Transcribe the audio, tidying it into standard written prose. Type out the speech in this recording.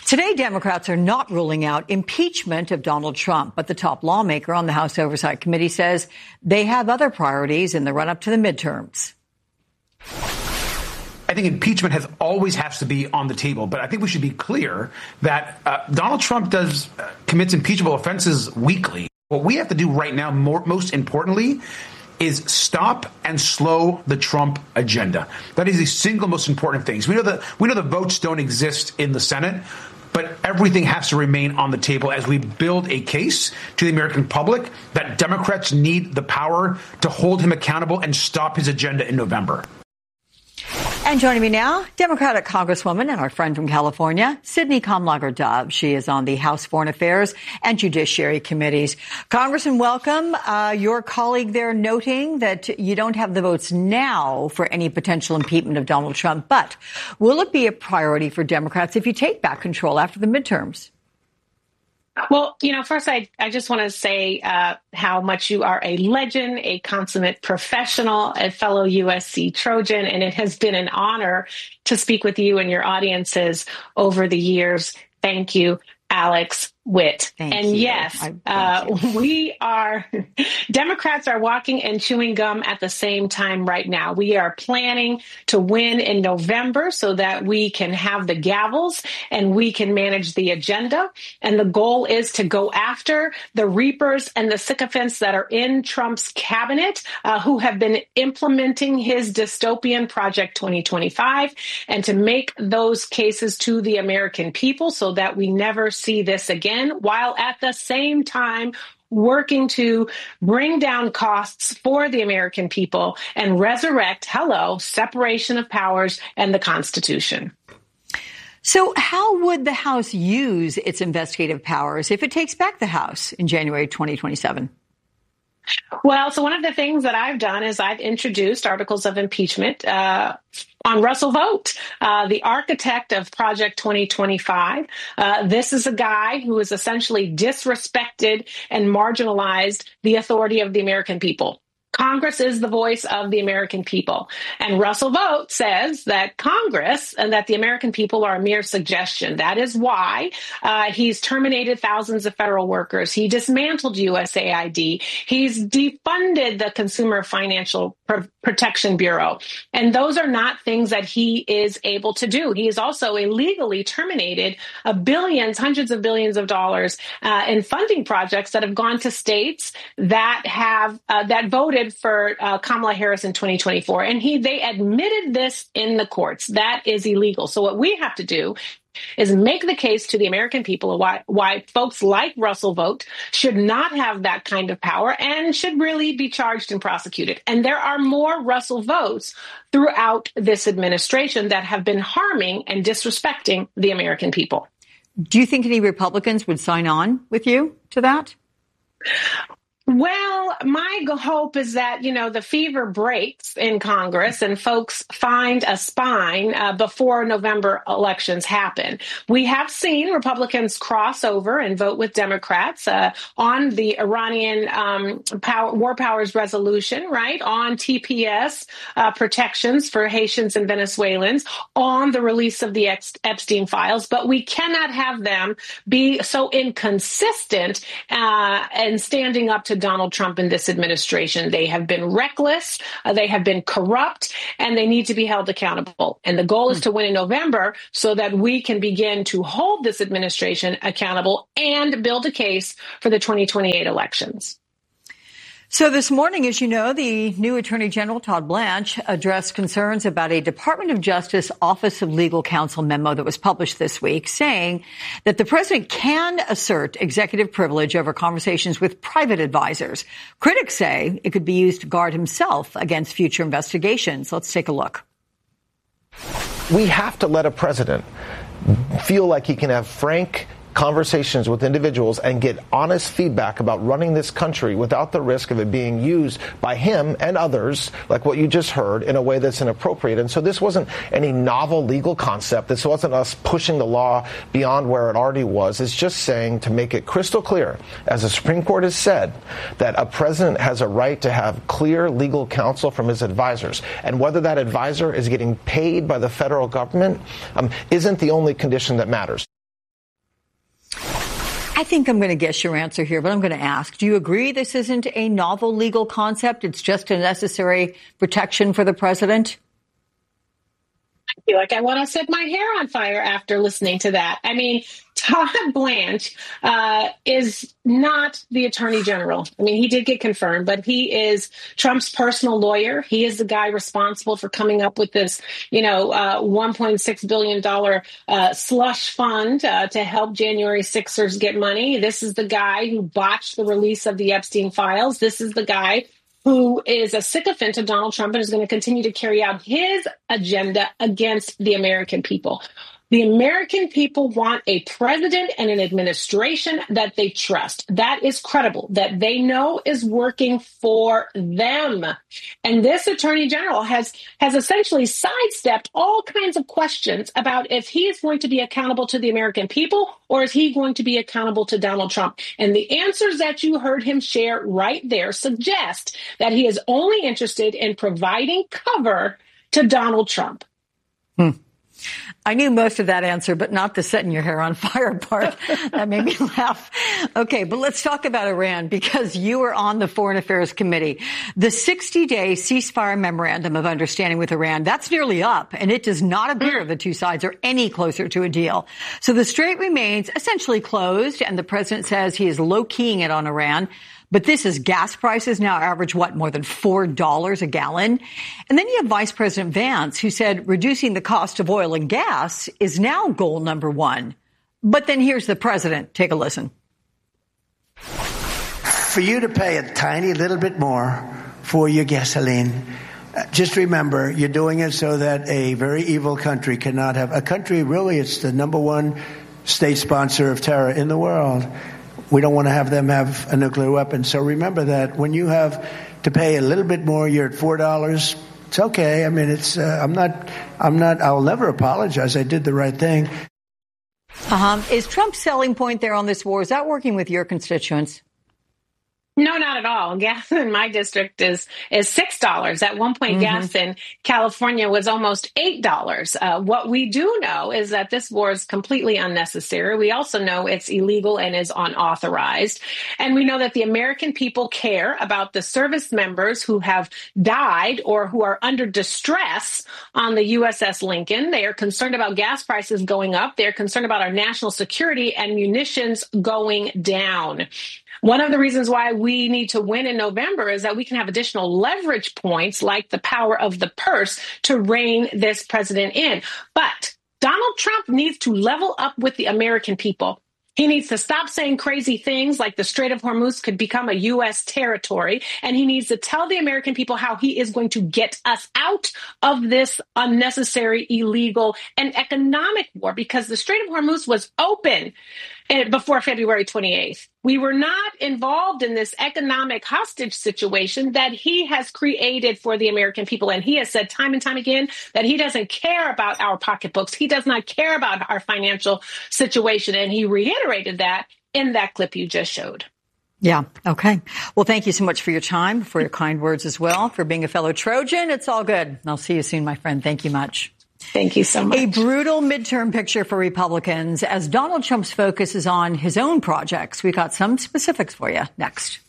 Today, Democrats are not ruling out impeachment of Donald Trump, but the top lawmaker on the House Oversight Committee says they have other priorities in the run-up to the midterms. I think impeachment always has to be on the table, but I think we should be clear that Donald Trump commits impeachable offenses weekly. What we have to do right now, most importantly, is stop and slow the Trump agenda. That is the single most important thing. We know the votes don't exist in the Senate, but everything has to remain on the table as we build a case to the American public that Democrats need the power to hold him accountable and stop his agenda in November. And joining me now, Democratic Congresswoman and our friend from California, Sydney Kamlager-Dove. She is on the House Foreign Affairs and Judiciary Committees. Congressman, welcome. Your colleague there noting that you don't have the votes now for any potential impeachment of Donald Trump, but will it be a priority for Democrats if you take back control after the midterms? Well, first, I just want to say how much you are a legend, a consummate professional, a fellow USC Trojan, and it has been an honor to speak with you and your audiences over the years. Thank you, Alex Witt. Yes, Democrats are walking and chewing gum at the same time right now. We are planning to win in November so that we can have the gavels and we can manage the agenda. And the goal is to go after the reapers and the sycophants that are in Trump's cabinet who have been implementing his dystopian Project 2025 and to make those cases to the American people so that we never see this again, while at the same time working to bring down costs for the American people and resurrect, separation of powers and the Constitution. So how would the House use its investigative powers if it takes back the House in January 2027? Well, so one of the things that I've done is I've introduced articles of impeachment on Russell Vought, the architect of Project 2025. This is a guy who has essentially disrespected and marginalized the authority of the American people. Congress is the voice of the American people. And Russell Vought says that Congress and that the American people are a mere suggestion. That is why he's terminated thousands of federal workers. He dismantled USAID. He's defunded the Consumer Financial Protection Bureau. And those are not things that he is able to do. He has also illegally terminated billions, hundreds of billions of dollars in funding projects that have gone to states that have that voted for Kamala Harris in 2024. And they admitted this in the courts. That is illegal. So what we have to do is make the case to the American people why folks like Russell Vought should not have that kind of power and should really be charged and prosecuted. And there are more Russell Voughts throughout this administration that have been harming and disrespecting the American people. Do you think any Republicans would sign on with you to that? Well, my hope is that, the fever breaks in Congress and folks find a spine before November elections happen. We have seen Republicans cross over and vote with Democrats on the Iranian war powers resolution, right? On TPS protections for Haitians and Venezuelans, on the release of the Epstein files. But we cannot have them be so inconsistent and standing up to Donald Trump and this administration. They have been reckless, they have been corrupt, and they need to be held accountable. And the goal is to win in November so that we can begin to hold this administration accountable and build a case for the 2028 elections. So this morning, as you know, the new Attorney General, Todd Blanche, addressed concerns about a Department of Justice Office of Legal Counsel memo that was published this week, saying that the president can assert executive privilege over conversations with private advisors. Critics say it could be used to guard himself against future investigations. Let's take a look. We have to let a president feel like he can have frank conversations with individuals and get honest feedback about running this country without the risk of it being used by him and others, like what you just heard, in a way that's inappropriate. And so this wasn't any novel legal concept. This wasn't us pushing the law beyond where it already was. It's just saying, to make it crystal clear, as the Supreme Court has said, that a president has a right to have clear legal counsel from his advisors. And whether that advisor is getting paid by the federal government isn't the only condition that matters. I think I'm going to guess your answer here, but I'm going to ask, do you agree this isn't a novel legal concept? It's just a necessary protection for the president? I feel like I want to set my hair on fire after listening to that. I mean, Todd Blanche is not the attorney general. I mean, he did get confirmed, but he is Trump's personal lawyer. He is the guy responsible for coming up with this, $1.6 billion slush fund to help January 6ers get money. This is the guy who botched the release of the Epstein files. This is the guy who is a sycophant of Donald Trump and is going to continue to carry out his agenda against the American people. The American people want a president and an administration that they trust, that is credible, that they know is working for them. And this attorney general has essentially sidestepped all kinds of questions about if he is going to be accountable to the American people or is he going to be accountable to Donald Trump. And the answers that you heard him share right there suggest that he is only interested in providing cover to Donald Trump. I knew most of that answer, but not the setting your hair on fire part. That made me laugh. Okay, but let's talk about Iran because you were on the Foreign Affairs Committee. The 60-day ceasefire memorandum of understanding with Iran, that's nearly up, and it does not appear the two sides are any closer to a deal. So the strait remains essentially closed, and the president says he is low-keying it on Iran. But this is gas prices now average, more than $4 a gallon? And then you have Vice President Vance, who said reducing the cost of oil and gas is now goal number one. But then here's the president. Take a listen. For you to pay a tiny little bit more for your gasoline, just remember, you're doing it so that a very evil country cannot have a country. Really, it's the number one state sponsor of terror in the world. We don't want to have them have a nuclear weapon. So remember that when you have to pay a little bit more, you're at $4. It's okay. I mean, I'll never apologize. I did the right thing. Is Trump's selling point there on this war, is that working with your constituents? No, not at all. Gas in my district is $6. At one point, gas in California was almost $8. What we do know is that this war is completely unnecessary. We also know it's illegal and is unauthorized. And we know that the American people care about the service members who have died or who are under distress on the USS Lincoln. They are concerned about gas prices going up. They're concerned about our national security and munitions going down. One of the reasons why we need to win in November is that we can have additional leverage points like the power of the purse to rein this president in. But Donald Trump needs to level up with the American people. He needs to stop saying crazy things like the Strait of Hormuz could become a U.S. territory. And he needs to tell the American people how he is going to get us out of this unnecessary, illegal, and economic war, because the Strait of Hormuz was open before February 28th. We were not involved in this economic hostage situation that he has created for the American people. And he has said time and time again that he doesn't care about our pocketbooks. He does not care about our financial situation. And he reiterated that in that clip you just showed. Yeah. Okay. Well, thank you so much for your time, for your kind words as well, for being a fellow Trojan. It's all good. I'll see you soon, my friend. Thank you much. Thank you so much. A brutal midterm picture for Republicans as Donald Trump's focus is on his own projects. We got some specifics for you next.